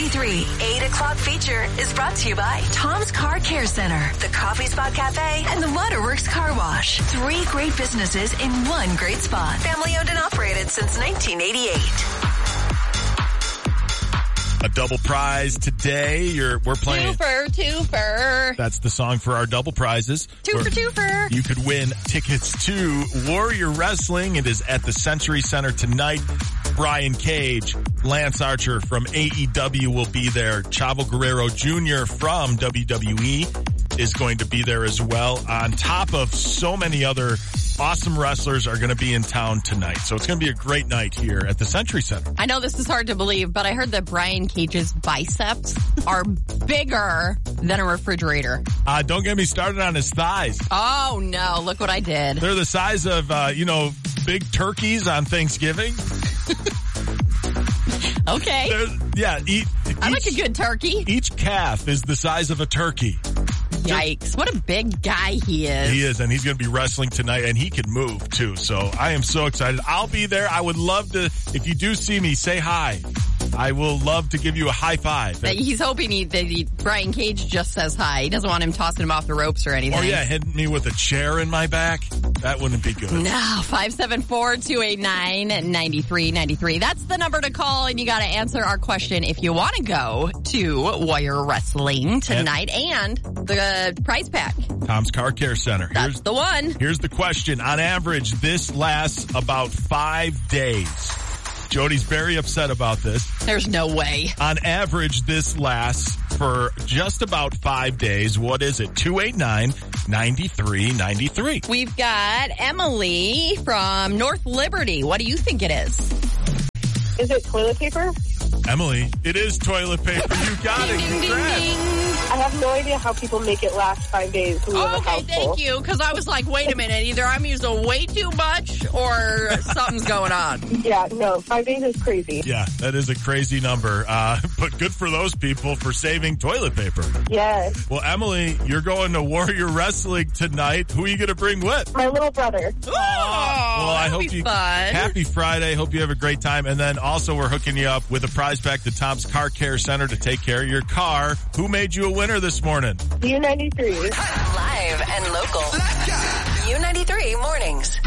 U93 8 o'clock feature is brought to you by Tom's Car Care Center, the Coffee Spot Cafe, and the Waterworks Car Wash. 3 great businesses in one great spot. Family owned and operated since 1988. A double prize today. We're playing. Twofer. That's the song for our double prizes. Twofer. You could win tickets to Warrior Wrestling. It is at the Century Center tonight. Brian Cage, Lance Archer from AEW will be there. Chavo Guerrero Jr. from WWE is going to be there as well. On top of so many other awesome wrestlers are going to be in town tonight. So it's going to be a great night here at the Century Center. I know this is hard to believe, but I heard that Brian Cage's biceps are bigger than a refrigerator. Don't get me started on his thighs. Oh, no. Look what I did. They're the size of, big turkeys on Thanksgiving. Okay. I like a good turkey. Each calf is the size of a turkey. Yikes. What a big guy he is. He is, and he's going to be wrestling tonight, and he can move, too. So I am so excited. I'll be there. I would love to, if you do see me, say hi. I will love to give you a high five. He's hoping Brian Cage just says hi. He doesn't want him tossing him off the ropes or anything. Or hitting me with a chair in my back. That wouldn't be good. No, 574-289-9393. That's the number to call, and you got to answer our question if you want to go to Warrior Wrestling tonight and the prize pack. Tom's Car Care Center. That's the one. Here's the question. On average, this lasts about 5 days. Jody's very upset about this. There's no way. On average, this lasts for just about 5 days. What is it? 289-9393. We've got Emily from North Liberty. What do you think it is? Is it toilet paper? Emily, it is toilet paper. You got it. Congrats. I have no idea how people make it last 5 days. Okay, thank you. Because I was like, wait a minute. Either I'm using way too much or something's going on. Yeah, no, 5 days is crazy. Yeah, that is a crazy number. But good for those people for saving toilet paper. Yes. Well, Emily, you're going to Warrior Wrestling tonight. Who are you going to bring with? My little brother. Well, I hope be fun. Happy Friday. Hope you have a great time. And then also we're hooking you up with a prize pack to Tom's Car Care Center to take care of your car. Who made you a winner this morning? U93. Live and local. U93 mornings.